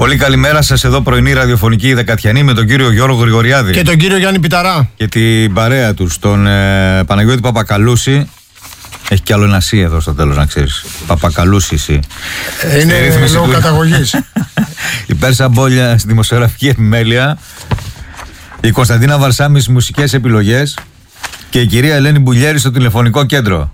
Πολύ καλημέρα σας, εδώ πρωινή ραδιοφωνική Δεκατιανή με τον κύριο Γιώργο Γρηγοριάδη και τον κύριο Γιάννη Πιταρά και την παρέα τους, τον Παναγιώτη Παπακαλούση. Έχει κι άλλο ένα «σι» εδώ στο τέλος, να ξέρεις. Παπακαλούση. Είναι λόγω καταγωγής. Η Πέρσα Μπόλια στη δημοσιογραφική επιμέλεια, η Κωνσταντίνα Βαρσάμι στις μουσικές επιλογές και η κυρία Ελένη Μπουλιέρη στο τηλεφωνικό κέντρο.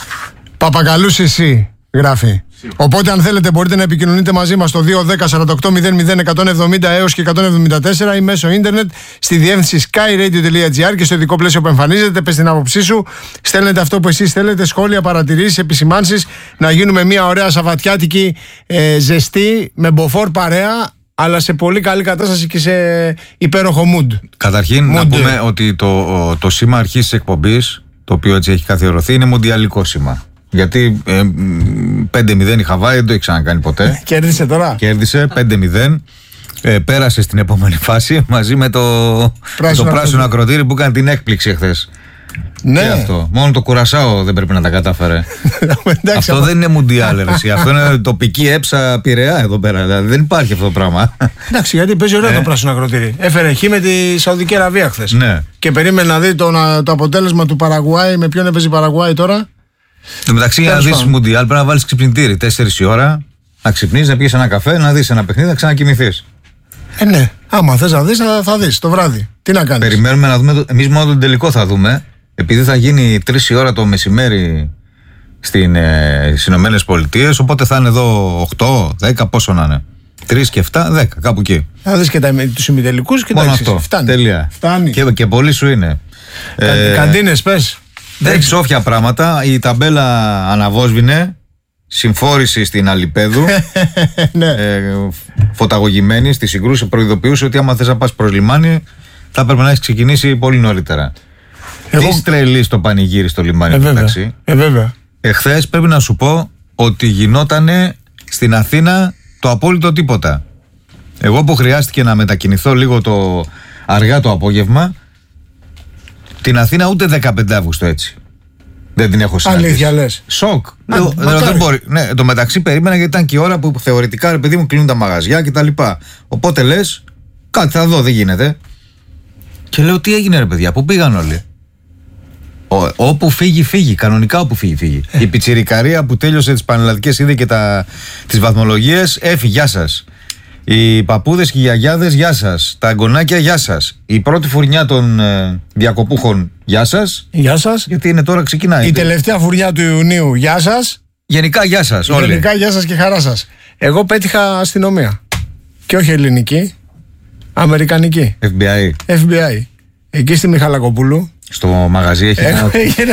Παπακαλούση γράφει. Οπότε αν θέλετε μπορείτε να επικοινωνείτε μαζί μας στο 210-48-00-170 έως και 174 ή μέσω ίντερνετ στη διεύθυνση skyradio.gr και στο ειδικό πλαίσιο που εμφανίζεται. Πες την άποψή σου, στέλνετε αυτό που εσείς θέλετε, σχόλια, παρατηρήσεις, επισημάνσεις, να γίνουμε μια ωραία σαββατιάτικη ζεστή με μποφόρ παρέα, αλλά σε πολύ καλή κατάσταση και σε υπέροχο mood. Καταρχήν να πούμε ότι το σήμα αρχής της εκπομπής, το οποίο έτσι έχει καθιερωθεί, είναι μοντιαλικό σήμα. Γιατί 5-0 η Χαβάη δεν το έχει ξανακάνει ποτέ. Κέρδισε τώρα. Κέρδισε 5-0. Πέρασε στην επόμενη φάση μαζί με το πράσινο ακροτήρι που έκανε την έκπληξη εχθές. Ναι. Και αυτό. Μόνο το Κουρασάο δεν πρέπει να τα κατάφερε. Αυτό δεν είναι μουντιάλ, αυτό είναι τοπική έψα Πειραιά εδώ πέρα. Δηλαδή δεν υπάρχει αυτό το πράγμα. Εντάξει, γιατί παίζει ωραίο το πράσινο ακροτήρι. Έφερε χ με τη Σαουδική Αραβία χθες. Ναι. Και περίμενε να δει το αποτέλεσμα του Παραγουάη. Με ποιον έπαιζε η Παραγουάη τώρα. Εν τω μεταξύ, για να δεις μουντιάλ πρέπει να βάλεις ξυπνητήρι 4 η ώρα, να ξυπνείς, να πιεις ένα καφέ, να δεις ένα παιχνίδι, να ξανακοιμηθείς. Ναι. Άμα θες να δεις, θα δεις το βράδυ. Τι να κάνεις. Περιμένουμε να δούμε. Εμείς μόνο τον τελικό θα δούμε. Επειδή θα γίνει 3 η ώρα το μεσημέρι στις Ηνωμένες Πολιτείες, οπότε θα είναι εδώ 8, 10, πόσο να είναι. 3 και 7, 10, κάπου εκεί. Θα δεις και τους ημιτελικούς και μόνο τα αυτό. Φτάνει. Τέλεια. Φτάνει. Και πολύ σου είναι. Καντίνες, πες. Δεν έχει όφια πράγματα. Η ταμπέλα αναβόσβηνε. Συμφόρηση στην Αλιπέδου. Ναι. Φωταγωγημένη στη συγκρούση. Προειδοποιούσε ότι άμα θες να πας προς λιμάνι, θα έπρεπε να έχει ξεκινήσει πολύ νωρίτερα. Τι τρελή στο πανηγύρι στο λιμάνι του μεταξύ. Βέβαια. Εχθές πρέπει να σου πω ότι γινότανε στην Αθήνα το απόλυτο τίποτα. Εγώ που χρειάστηκε να μετακινηθώ λίγο αργά το απόγευμα, την Αθήνα ούτε 15 Αύγουστο έτσι δεν την έχω συναντήσει. Αλήθεια λες. Σοκ. Δεν μπορεί. Ναι, το μεταξύ περίμενα γιατί ήταν και η ώρα που θεωρητικά ρε παιδί μου κλείνουν τα μαγαζιά κτλ. Οπότε λες κάτι θα δω, δεν γίνεται. Και λέω τι έγινε ρε παιδιά, πού πήγαν όλοι. Όπου φύγει, κανονικά όπου φύγει. Η πιτσιρικαρία που τέλειωσε τις πανελλαδικές είδε και τις βαθμολογίες έφυγε, γεια σας. Οι παππούδες και οι γιαγιάδες, γεια σας. Τα εγγονάκια, γεια σας. Η πρώτη φουρνιά των διακοπούχων, γεια σας. Γεια σας. Γιατί είναι τώρα ξεκινάει. Η τελευταία φουρνιά του Ιουνίου, γεια σας. Γενικά, γεια σας. Όλοι. Γενικά, γεια σας και χαρά σας. Εγώ πέτυχα αστυνομία. Και όχι ελληνική, αμερικανική. FBI. Εκεί στη Μιχαλακοπούλου. Στο μαγαζί έχει ένα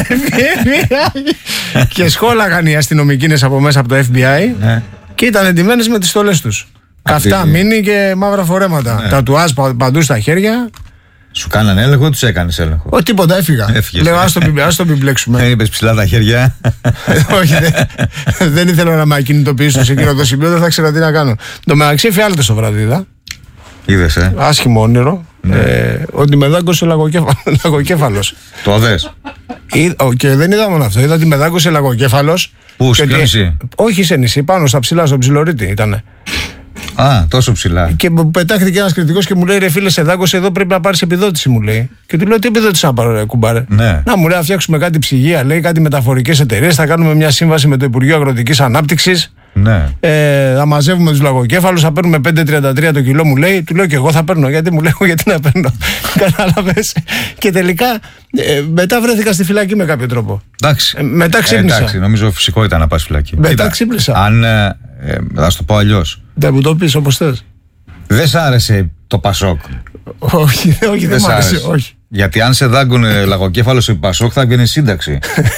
FBI. Και σχόλαγαν οι αστυνομικίνες από μέσα από το FBI. Ναι. Και ήταν εντυμένες με τις στολές τους. Καυτά μίνι και μαύρα φορέματα. Ναι. Τατουάζ παντού στα χέρια. Σου κάνανε έλεγχο ή τους έκανες έλεγχο? Όχι, τίποτα, έφυγα. Λέω, ας το πιμπλέξουμε. Δεν είπες ψηλά τα χέρια? Όχι, δεν ήθελα να με ακινητοποιήσω σε εκείνο το σημείο, δεν θα ξέρα τι να κάνω. Το μεταξύ εφιάλτες το βράδυ, είδα. Είδες, Άσχημο όνειρο. Ότι με δάγκωσε λαγοκέφαλος. Το δες? Και δεν είδα μόνο αυτό. Είδα ότι με δάγκωσε λαγοκέφαλος. Πού, σε ποιο νησί? Όχι σε νησί, πάνω στα ψηλά, στο Ψιλορίτη ήτανε. Α, τόσο ψηλά. Και πετάχτηκε ένας κριτικός και μου λέει: ρε φίλε, σε δάγκωσε εδώ, πρέπει να πάρεις επιδότηση, μου λέει. Και του λέω: τι επιδότηση να πάρω, ρε κουμπάρε? Ναι. Να μου λέει: να φτιάξουμε κάτι ψυγεία, λέει, κάτι μεταφορικές εταιρείες. Θα κάνουμε μια σύμβαση με το Υπουργείο Αγροτικής Ανάπτυξης. Ναι. Θα μαζεύουμε τους λαγοκέφαλους, θα παίρνουμε 5,33 το κιλό, μου λέει. Του λέω: και εγώ θα παίρνω. Γιατί μου λέει: γιατί να παίρνω? Κατάλαβες. Και τελικά μετά βρέθηκα στη φυλακή με κάποιο τρόπο. Εντάξει. Μετά ξύπνησα. Εντάξει, νομίζω φυσικό ήταν να πας φυλακή. Μετά ξύπνησα. Αν. Θα σου το πω αλλιώς. Δεν μου το πεις όπως θες. Δεν σ' άρεσε το Πασόκ? Όχι, δεν μ' άρεσε. Όχι. Γιατί αν σε δάγκουνε λαγοκέφαλος η Πασόκ θα βγαίνει σύνταξη.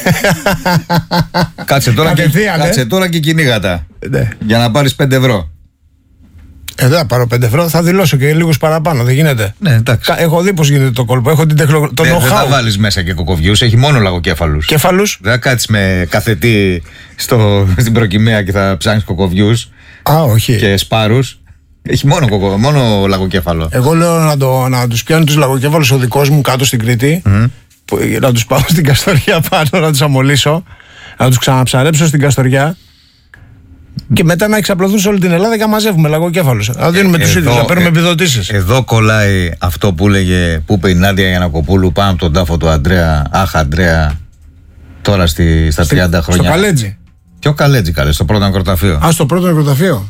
Κάτσε τώρα και κυνήγατα. Ναι. Για να πάρεις 5 ευρώ. Δεν θα πάρω 5 ευρώ, θα δηλώσω και λίγους παραπάνω. Δεν γίνεται. Ναι, εντάξει. Έχω δει πώς γίνεται το κόλπο. Έχω την τεχνολογία. Δεν θα βάλεις μέσα και κοκοβιούς, έχει μόνο λαγοκέφαλους. Κέφαλους. Δεν θα κάτσεις με καθετή στην προκυμαία και θα ψάχνεις κοκοβιούς. Α, όχι. Και σπάρους. Έχει μόνο λαγοκέφαλο. Εγώ λέω να τους πιάνει τους λαγοκέφαλους ο δικός μου κάτω στην Κρήτη. Να τους πάω στην Καστοριά πάνω, να τους αμολύσω. Να τους ξαναψαρέψω στην Καστοριά. Και μετά να εξαπλωθούν σε όλη την Ελλάδα και να μαζεύουμε λαγοκέφαλους. Να δίνουμε τους ίδιους, να παίρνουμε επιδοτήσεις. Εδώ κολλάει αυτό που είπε η Νάντια Γιαννακοπούλου πάνω από τον τάφο του Αντρέα. Αχ, Αντρέα, τώρα στα 30 χρόνια. Στο Καλέτζι. Ποιο Καλέτζι, καλέ, στο πρώτο νεκροταφείο. Α, στο πρώτο νεκροταφείο.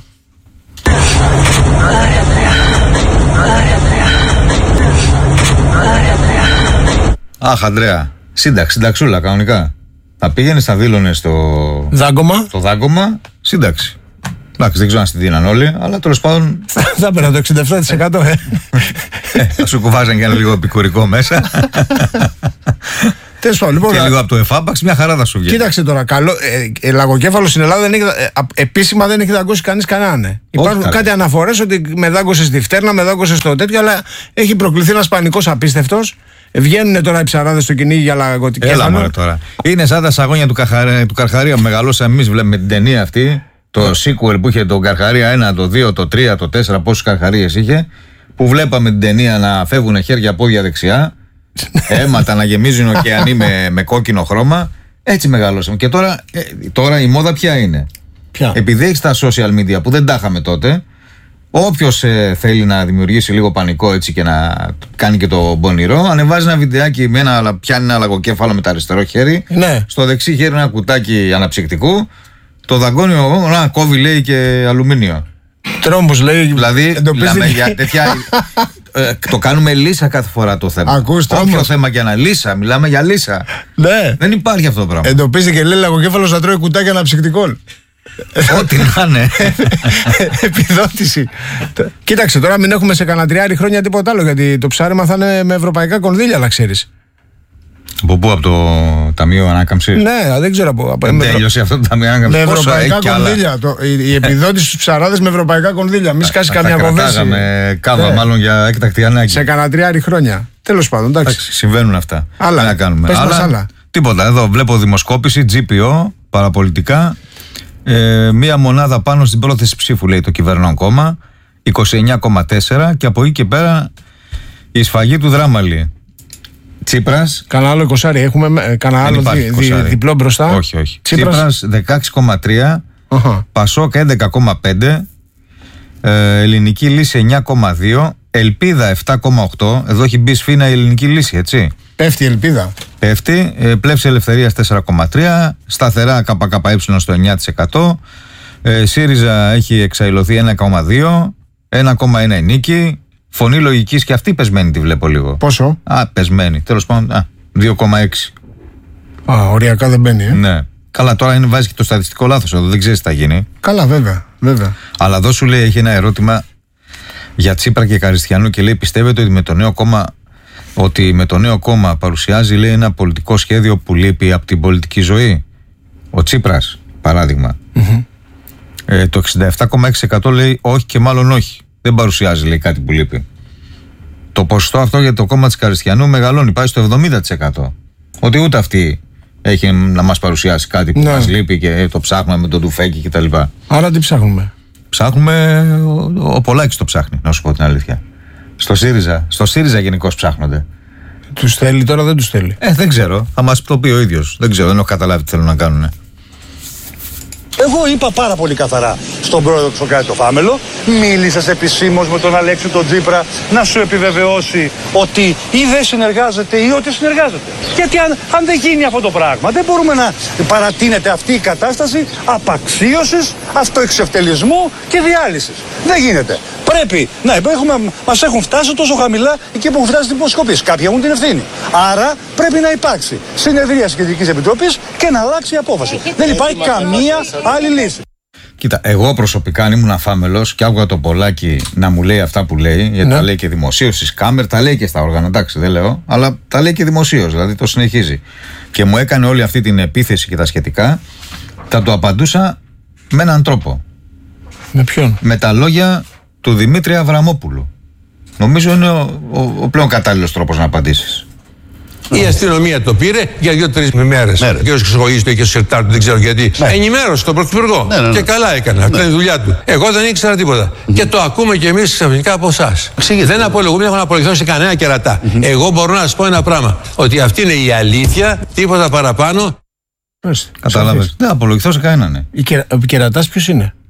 Αχ, Αντρέα, συνταξούλα κανονικά. Θα πήγαινε, θα δήλωνε στο δάγκωμα, σύνταξη. Εντάξει, δεν ξέρω αν στη δίναν όλοι, αλλά τέλος πάντων. Θα έπαιρνα το 67%. Θα σου κουβάζαν και ένα λίγο επικουρικό μέσα. Λοιπόν, και λίγο από το εφάπαξ, μια χαρά θα σου βγει. Κοίταξε τώρα, λαγοκέφαλο στην Ελλάδα επίσημα δεν έχει δαγκώσει κανείς κανέναν. Υπάρχουν κάτι αναφορές ότι με δάγκωσε στη φτέρνα, με δάγκωσε στο τέτοιο, αλλά έχει προκληθεί ένας πανικός απίστευτος. Βγαίνουν τώρα οι ψαράδες στο κυνήγι για λαγωτικέφαλο. Έλα μωρέ τώρα. Είναι σαν τα σαγόνια του Καρχαρία που μεγαλώσαμε εμείς, βλέπουμε την ταινία αυτή. Το sequel που είχε τον Καρχαρία 1, το 2, το 3, το 4, πόσους Καρχαρίες είχε. Που βλέπαμε την ταινία να φεύγουν χέρια, πόδια δεξιά. Αίματα να γεμίζουν ωκεανοί με κόκκινο χρώμα. Έτσι μεγαλώσαμε. Και τώρα η μόδα ποια είναι? Επειδή έχει τα social media που δεν τα είχαμε τότε, όποιος θέλει να δημιουργήσει λίγο πανικό έτσι και να κάνει και το πονηρό, ανεβάζει ένα βιντεάκι πιάνει ένα λαγοκέφαλο με το αριστερό χέρι. Ναι. Στο δεξί χέρι ένα κουτάκι αναψυκτικού. Το δαγκώνει να κόβει, λέει, και αλουμίνιο. Τρόμπος, λέει. Δηλαδή, μιλάμε για τέτοια. Το κάνουμε λύσα κάθε φορά το θέμα. Όποιο θέμα και ένα λύσα, μιλάμε για λύσα. Ναι. Δεν υπάρχει αυτό το πράγμα. Εντοπίζει και λέει λαγοκέφαλος να τρώει κουτάκι αναψυκτικών. Ό,τι να είναι. Επιδότηση. Κοίταξε, τώρα μην έχουμε σε κανένα 3 χρόνια τίποτα άλλο, γιατί το ψάρεμα θα είναι με ευρωπαϊκά κονδύλια, να ξέρεις. Από πού, από το Ταμείο Ανάκαμψης? Ναι, δεν ξέρω από. Δεν τέλειωσε αυτό το Ταμείο Ανάκαμψης. Με ευρωπαϊκά κονδύλια. Η επιδότηση στους ψαράδες με ευρωπαϊκά κονδύλια. Μη σκάσει καμιά κονδύλια. Κάβα, μάλλον για έκτακτη ανάγκη. Σε κανένα 3 χρόνια. Τέλος πάντων, εντάξει. Συμβαίνουν αυτά. Άλλα. Τι να κάνουμε. Πες μας άλλα. Τίποτα. Εδώ βλέπω δημοσκόπηση, GPO, παραπολιτικά. Μία μονάδα πάνω στην πρόθεση ψήφου, λέει το κυβερνών κόμμα. 29,4, και από εκεί και πέρα η σφαγή του Δράμαλη. Τσίπρας. Κανένα άλλο 20, έχουμε κανένα άλλο διπλό μπροστά. Όχι. Τσίπρας 16,3, Πασόκ 11,5, Ελληνική Λύση 9,2, Ελπίδα 7,8. Εδώ έχει μπει σφήνα η Ελληνική Λύση, έτσι. Πέφτει η Ελπίδα. Πέφτει. Πλεύση Ελευθερίας 4,3, Σταθερά ΚΚΕ στο 9%. ΣΥΡΙΖΑ έχει εξαϊλωθεί 1,2, 1,1 η Νίκη. Φωνή Λογικής και αυτή πεσμένη τη βλέπω λίγο. Πόσο? Πεσμένη. Τέλος πάντων, 2,6. Οριακά δεν μπαίνει, Ναι. Καλά, τώρα βάζει και το στατιστικό λάθος εδώ, δεν ξέρεις τι θα γίνει. Καλά, βέβαια. Αλλά εδώ σου λέει, έχει ένα ερώτημα για Τσίπρα και Καριστιανού και λέει: πιστεύετε ότι με το νέο κόμμα παρουσιάζει, λέει, ένα πολιτικό σχέδιο που λείπει από την πολιτική ζωή? Ο Τσίπρας, παράδειγμα. Το 67,6% λέει όχι και μάλλον όχι. Δεν παρουσιάζει, λέει, κάτι που λείπει. Το ποσοστό αυτό για το κόμμα της Καριστιανού μεγαλώνει, πάει στο 70%. Ότι ούτε αυτή έχει να μας παρουσιάσει κάτι που μας λείπει και το ψάχνουμε με τον Τουφέκη κτλ. Άρα τι ψάχνουμε? Ψάχνουμε, ο Πολάκης το ψάχνει, να σου πω την αλήθεια. Στο ΣΥΡΙΖΑ γενικώς ψάχνονται. Τους θέλει τώρα, δεν τους θέλει? Δεν ξέρω, θα μας το πει ο ίδιος. Δεν ξέρω, δεν έχω καταλάβει τι θέλουν να κάνουν. Εγώ είπα πάρα πολύ καθαρά στον πρόεδρο του Σοκράτη το Φάμελο, μίλησες επισήμως με τον Αλέξη τον Τσίπρα να σου επιβεβαιώσει ότι ή δεν συνεργάζεται ή ότι συνεργάζεται. Γιατί αν δεν γίνει αυτό το πράγμα, δεν μπορούμε να παρατείνεται αυτή η κατάσταση απαξίωσης, αυτοεξευτελισμού και διάλυσης. Δεν γίνεται. Πρέπει να μας έχουν φτάσει τόσο χαμηλά εκεί που έχουν φτάσει την υποσκοπή. Κάποιοι έχουν την ευθύνη. Άρα πρέπει να υπάρξει συνεδρίαση Κεντρικής Επιτροπής και να αλλάξει η απόφαση. Δεν υπάρχει καμία άλλη λύση. Κοίτα, εγώ προσωπικά αν ήμουν αφάμελος και άκουγα το Πολάκη να μου λέει αυτά που λέει, γιατί τα λέει και δημοσίως στις κάμερες, τα λέει και στα όργανα, εντάξει, δεν λέω, αλλά τα λέει και δημοσίως, δηλαδή το συνεχίζει. Και μου έκανε όλη αυτή την επίθεση και τα σχετικά, θα του απαντούσα με έναν τρόπο. Με ποιον? Με τα λόγια του Δημήτρη Αβραμόπουλου. Νομίζω είναι ο πλέον κατάλληλος τρόπος να απαντήσεις. Η αστυνομία το πήρε για 2-3 μέρες. Ο κ. Χρυσοκοίδης το είχε στο σιρτάρι του, δεν ξέρω γιατί. Ενημέρωσε τον Πρωθυπουργό. Και καλά έκανε. Αυτή είναι η δουλειά του. Εγώ δεν ήξερα τίποτα. Και το ακούμε κι εμείς ξαφνικά από εσάς. Δεν απολογούμε, δεν έχω να απολογηθώ σε κανένα κερατά. Εγώ μπορώ να σας πω ένα πράγμα. Ότι αυτή είναι η αλήθεια, τίποτα παραπάνω. Κατάλαβες. Δεν απολογηθώ σε κανέναν. Ο κερατάς ποιος είναι?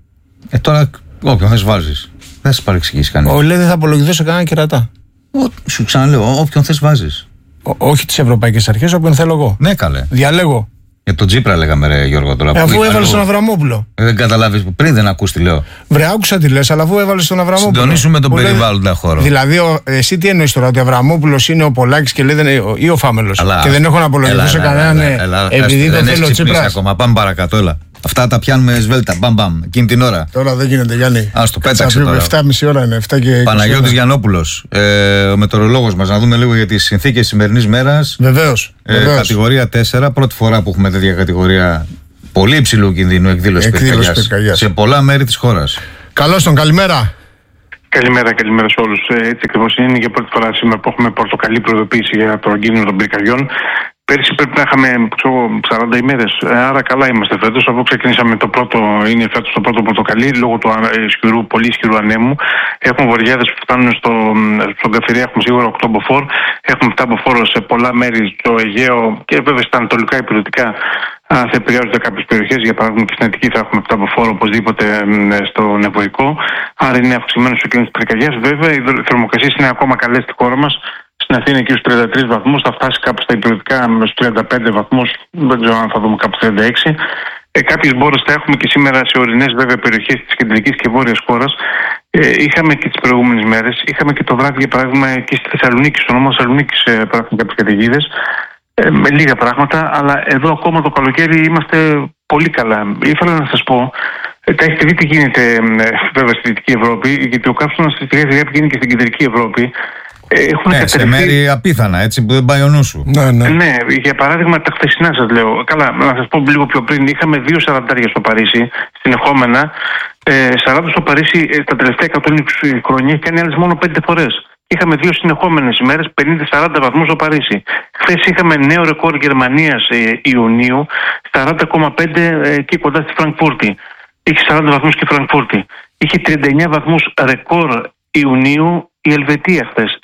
Τώρα όποιον θες βάζεις. Δεν θα σε παρεξηγήσει κανείς. Λέει δεν θα απολογηθώ σε κανένα κερατά. Σου ξαναλέω, όποιον θες βάζεις. Όχι τις ευρωπαϊκές αρχές, όποιον θέλω εγώ. Ναι, καλέ. Διαλέγω. Για τον Τσίπρα λέγαμε, ρε Γιώργο, τώρα. Αφού έβαλε τον Αβραμόπουλο. Δεν καταλάβεις που πριν δεν ακούς τι λέω. Βρε, άκουσα τι λες, αλλά αφού έβαλε τον Αβραμόπουλο. Συντονίσουμε τον περιβάλλοντα χώρο. Δηλαδή, εσύ τι εννοείς τώρα, ότι ο Αβραμόπουλος είναι ο Πολάκης και λέει ή ο Φάμελος. Και δεν έχω να απολογηθώ σε κανέναν επειδή το θέλω ο Τσίπρας. Ακόμα, πάμε παρακάτω, έλα. Αυτά τα πιάνουμε σβέλτα, μπαμ, εκείνη την ώρα. Τώρα δεν γίνεται, Γιάννη. Ας το πέταξε τώρα. 7,5 ώρα είναι, 7 και 20. Παναγιώτης Γιαννόπουλος, ο μετεωρολόγος μας, να δούμε λίγο για τις συνθήκες σημερινής μέρας. Βεβαίως. Κατηγορία 4, πρώτη φορά που έχουμε τέτοια κατηγορία πολύ υψηλού κινδύνου εκδήλωση πυρκαγιάς σε πολλά μέρη της χώρας. Καλώς τον, καλημέρα. Καλημέρα σε όλους. Έτσι ακριβώς είναι για πρώτη φορά σήμερα που έχουμε πορτοκαλί προειδοποίηση για τον κίνδυνο των πυρκαγιών. Πέρυσι πρέπει να είχαμε 40 ημέρες, άρα καλά είμαστε φέτος. Αφού ξεκινήσαμε είναι φέτος το πρώτο πορτοκαλί λόγω του πολύ ισχυρού ανέμου. Έχουμε βοριάδες που φτάνουν στον Καφυρία, έχουμε σίγουρα 8 μποφόρ. Έχουμε 7 μποφόρ σε πολλά μέρη στο Αιγαίο και βέβαια στα ανατολικά υπηρετικά. Θα επηρεάζονται κάποιες περιοχές, για παράδειγμα και στην Αττική θα έχουμε 7 μποφόρ οπωσδήποτε στο Νευοϊκό. Άρα είναι αυξημένος ο κίνδυνος της πυρκαγιάς. Βέβαια οι θερμοκρασίες είναι ακόμα καλές στη χώρα μας. Στην Αθήνα εκεί στους 33 βαθμούς, θα φτάσει κάπου στα υπηρετικά στους 35 βαθμούς, δεν ξέρω αν θα δούμε κάπου 36. Κάποιες μπόρες θα έχουμε και σήμερα σε ορεινές βέβαια περιοχές της κεντρικής και βόρειας χώρας. Είχαμε και τις προηγούμενες μέρες, είχαμε και το βράδυ για παράδειγμα και στη Θεσσαλονίκη, στο νόμο Θεσσαλονίκης υπάρχουν κάποιες καταιγίδες, με λίγα πράγματα, αλλά εδώ ακόμα το καλοκαίρι είμαστε πολύ καλά. Ήθελα να σας πω, τα έχετε δει τι γίνεται βέβαια στη Δυτική Ευρώπη, γιατί ο καύσωνας στη Δυτική γίνει και στην Κεντρική Ευρώπη. Σε μέρη απίθανα, έτσι που δεν πάει ο νου σου. Ναι, για παράδειγμα τα χθεσινά σας λέω. Καλά, να σας πω λίγο πιο πριν. Είχαμε 2 σαραντάρια στο Παρίσι, συνεχόμενα. 40 στο Παρίσι τα τελευταία 120 χρόνια έχει κάνει άλλες μόνο 5 φορές. Είχαμε 2 συνεχόμενες ημέρες, 50-40 βαθμούς στο Παρίσι. Χθες είχαμε νέο ρεκόρ Γερμανίας Ιουνίου, 40,5 εκεί κοντά στη Φραγκφούρτη. Είχε 40 βαθμούς και η Φραγκφούρτη. Είχε 39 βαθμούς ρεκόρ Ιουνίου η Ελβετία χθες.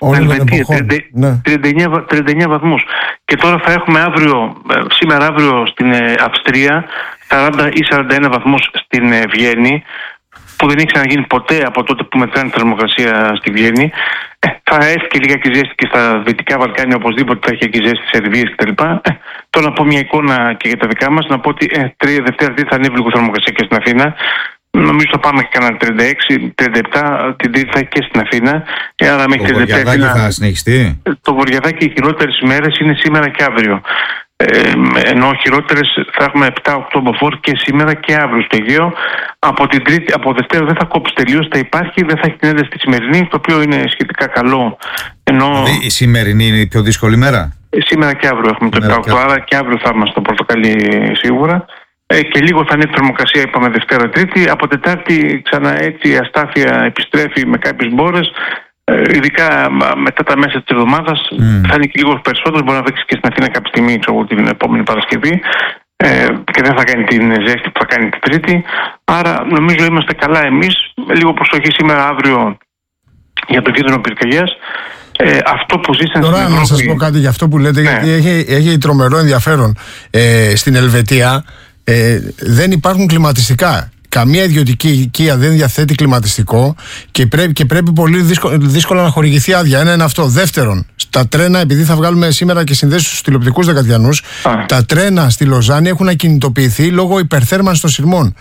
39 βαθμούς. Και τώρα θα έχουμε σήμερα αύριο στην Αυστρία 40 ή 41 βαθμούς στην Βιέννη, που δεν έχει ξαναγίνει ποτέ από τότε που μετράνε τη θερμοκρασία στη Βιέννη. Θα έρθει και λίγα και ζέστη και στα Δυτικά Βαλκάνια, οπωσδήποτε θα έχει και ζέστη σε Σερβίες κτλ. Τώρα να πω μια εικόνα και για τα δικά μας, να πω ότι Δευτέρα θα ανέβει λίγο θερμοκρασία και στην Αθήνα. Νομίζω θα πάμε και κανένα 36-37, την Τρίτη θα έχει και στην Αθήνα. Άρα μέχρι το Βορειαδάκι θα συνεχιστεί. Το Βορειαδάκι, οι χειρότερες ημέρες είναι σήμερα και αύριο. Ενώ χειρότερες θα έχουμε 7-8 μποφόρ και σήμερα και αύριο στο Αιγαίο. Από Δευτέρα δεν θα κόψει τελείως, θα υπάρχει, δεν θα έχει την ένταση τη σημερινή, το οποίο είναι σχετικά καλό. Δηλαδή η σημερινή είναι η πιο δύσκολη μέρα. Σήμερα και αύριο έχουμε το 7-8, άρα και αύριο θα είμαστε στο πορτοκαλί σίγουρα. Και λίγο θα είναι η θερμοκρασία, είπαμε Δευτέρα-Τρίτη. Από Τετάρτη ξανά έτσι η αστάθεια επιστρέφει με κάποιες μπόρες. Ειδικά μετά τα μέσα της εβδομάδας θα είναι και λίγο περισσότερο. Μπορεί να δείξει και στην Αθήνα κάποια στιγμή την επόμενη Παρασκευή. Και δεν θα κάνει την ζέστη που θα κάνει την Τρίτη. Άρα νομίζω είμαστε καλά εμείς. Λίγο προσοχή σήμερα, αύριο για το κίνδυνο πυρκαγιάς. Αυτό που ζήσαν τώρα να σας πω κάτι για αυτό που λέτε, γιατί έχει τρομερό ενδιαφέρον. Στην Ελβετία δεν υπάρχουν κλιματιστικά. Καμία ιδιωτική οικία δεν διαθέτει κλιματιστικό και πρέπει πολύ δύσκολα να χορηγηθεί άδεια. Ένα είναι αυτό. Δεύτερον, στα τρένα, επειδή θα βγάλουμε σήμερα και συνδέσεις στους τηλεοπτικούς δεκατιανούς, τα τρένα στη Λοζάνη έχουν ακινητοποιηθεί λόγω υπερθέρμανσης των σειρμών.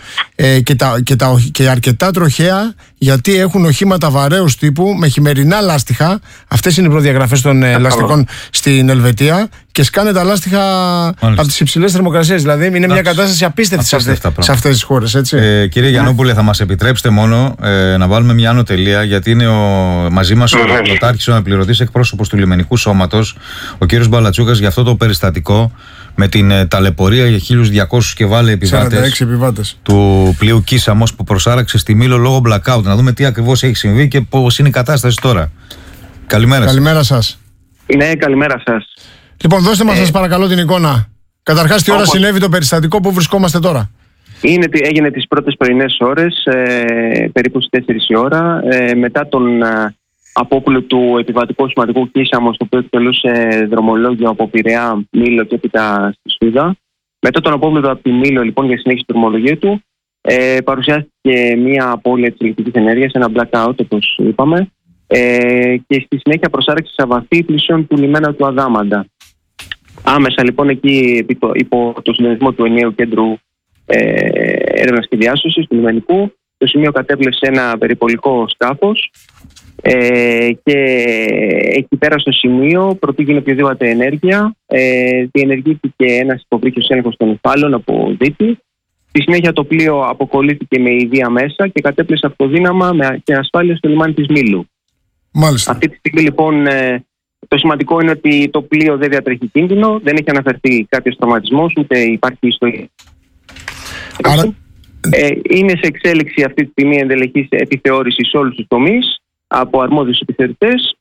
Και αρκετά τροχαία, γιατί έχουν οχήματα βαρέως τύπου με χειμερινά λάστιχα. Αυτές είναι οι προδιαγραφές των λαστιχών στην Ελβετία. Και σκάνε τα λάστιχα από τις υψηλές θερμοκρασίες. Δηλαδή είναι μια κατάσταση απίστευτη σε αυτές τις χώρες. Έτσι. Κύριε Γιαννόπουλε, θα μας επιτρέψετε μόνο να βάλουμε μια άνω τελεία, γιατί είναι μαζί μας ο Πρωτάρχης, ο αναπληρωτής εκπρόσωπος του Λιμενικού Σώματος, ο κύριος Μπαλατσούκας, για αυτό το περιστατικό με την ταλαιπωρία για 1.200 και βάλε επιβάτες του πλοίου Κίσαμος που προσάραξε στη Μήλο λόγω blackout. Να δούμε τι ακριβώς έχει συμβεί και πώς είναι η κατάσταση τώρα. Καλημέρα. Καλημέρα σας. Ναι, καλημέρα σας. Λοιπόν, δώστε μας σας παρακαλώ την εικόνα. Καταρχάς, τι ώρα συνέβη το περιστατικό, που βρισκόμαστε τώρα? Έγινε τις πρώτες πρωινές ώρες, περίπου στις 4 η ώρα, μετά τον απόπλου του επιβατικού σωματικού Κίσαμος, το οποίο εκτελούσε δρομολόγιο από Πειραιά, Μήλο και έπειτα στη Σούδα. Μετά τον απόπλου από τη Μήλο, λοιπόν, για συνέχιση του δρομολογίου του, παρουσιάστηκε μια απώλεια της ηλεκτρικής ενέργειας, ένα blackout όπως είπαμε, και στη συνέχεια προσάρεξη αβαθή πλησίων του λιμένα του Αδάμαντα. Άμεσα λοιπόν εκεί υπό το συντονισμό του ενιαίου κέντρου έρευνας και διάσωσης του λιμενικού, το σημείο κατέπλευσε ένα περιπολικό σκάφος και εκεί πέρα στο σημείο, πρωτού γίνει οποιοδήποτε ενέργεια, διενεργήθηκε ένας υποβρύχιος έλεγχος των υφάλων από δίτη. Στη συνέχεια το πλοίο αποκολλήθηκε με ιδία μέσα και κατέπλευσε αυτοδύναμα και ασφάλεια στο λιμάνι της Μήλου. Μάλιστα. Αυτή τη στιγμή λοιπόν το σημαντικό είναι ότι το πλοίο δεν διατρέχει κίνδυνο, δεν έχει αναφερθεί κάποιος τραυματισμός, ούτε υπάρχει ιστορία. Άρα... είναι σε εξέλιξη αυτή τη στιγμή εντελεχής επιθεώρηση σε όλους τους τομείς από αρμόδιους επιθεωρητές